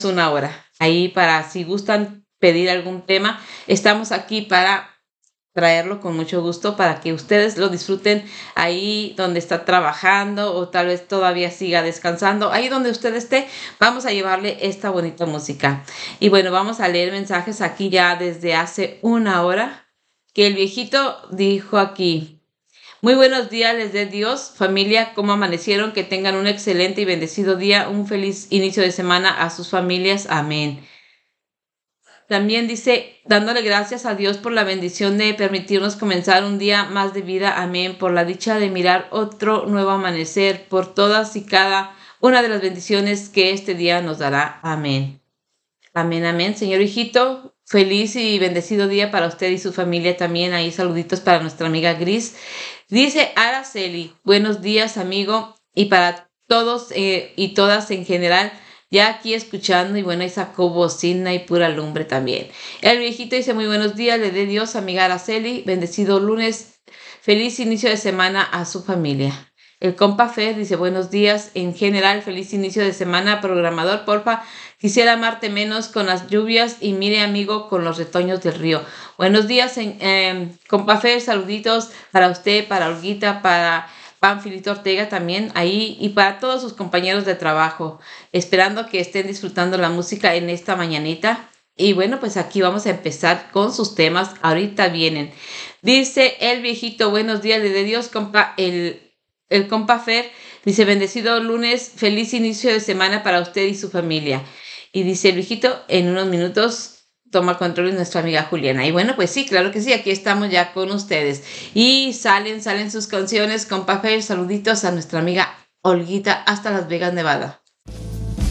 una hora. Ahí para si gustan pedir algún tema, estamos aquí para traerlo con mucho gusto para que ustedes lo disfruten ahí donde está trabajando o tal vez todavía siga descansando. Ahí donde usted esté, vamos a llevarle esta bonita música. Y bueno, vamos a leer mensajes aquí ya desde hace una hora que el viejito dijo aquí. Muy buenos días, les dé Dios, familia, ¿cómo amanecieron? Que tengan un excelente y bendecido día, un feliz inicio de semana a sus familias. Amén. También dice, dándole gracias a Dios por la bendición de permitirnos comenzar un día más de vida. Amén. Por la dicha de mirar otro nuevo amanecer, por todas y cada una de las bendiciones que este día nos dará. Amén. Amén, amén. Señor hijito, feliz y bendecido día para usted y su familia también. Ahí saluditos para nuestra amiga Gris. Dice Araceli, buenos días, amigo, y para todos y todas en general, ya aquí escuchando, y bueno, y sacó bocina y pura lumbre también. El viejito dice, muy buenos días, le dé Dios, amiga Araceli, bendecido lunes, feliz inicio de semana a su familia. El compa Fer dice, buenos días, en general, feliz inicio de semana, programador, porfa, quisiera amarte menos con las lluvias y mire, amigo, con los retoños del río. Buenos días, compa Fer, saluditos para usted, para Olguita, para Panfilito Ortega también ahí y para todos sus compañeros de trabajo, esperando que estén disfrutando la música en esta mañanita. Y bueno, pues aquí vamos a empezar con sus temas. Ahorita vienen. Dice el viejito, buenos días, le de Dios, compa, el compa Fer. Dice, bendecido lunes, feliz inicio de semana para usted y su familia. Y dice el viejito, en unos minutos toma control de nuestra amiga Juliana. Y bueno, pues sí, claro que sí, aquí estamos ya con ustedes. Y salen sus canciones, compa Fer, saluditos a nuestra amiga Olguita hasta Las Vegas, Nevada.